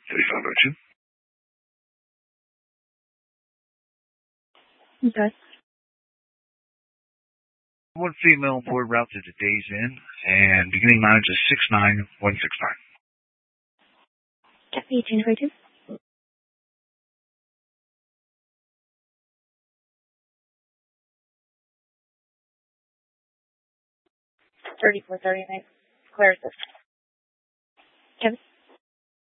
3502. Okay. One female board route to the Days Inn, and beginning mileage is 69169. Copy, 1042. $34.39. Clarissa. Kevin.